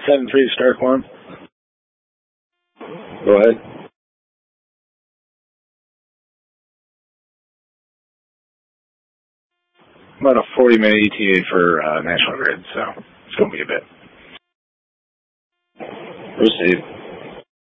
7-3 Stark 1. Go ahead. About a 40-minute ETA for National Grid, so it's going to be a bit. Proceed.